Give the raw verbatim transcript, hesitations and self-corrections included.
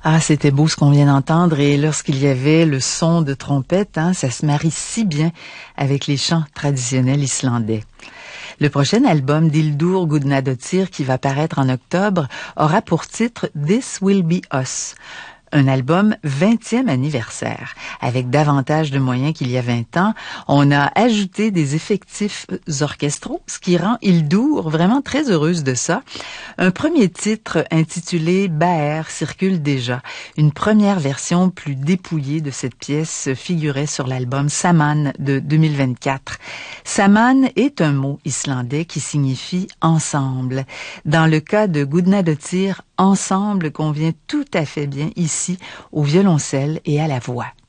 Ah, c'était beau ce qu'on vient d'entendre, et lorsqu'il y avait le son de trompette, hein, ça se marie si bien avec les chants traditionnels islandais. Le prochain album d'Hildur Gudnadottir, qui va paraître en octobre, aura pour titre This Will Be Us. Un album vingtième anniversaire. Avec davantage de moyens qu'il y a vingt ans, on a ajouté des effectifs orchestraux, ce qui rend Hildur vraiment très heureuse de ça. Un premier titre intitulé Baer circule déjà. Une première version plus dépouillée de cette pièce figurait sur l'album Saman de deux mille vingt-quatre. Saman est un mot islandais qui signifie ensemble. Dans le cas de Gudnadottir, ensemble convient tout à fait bien ici au violoncelle et à la voix.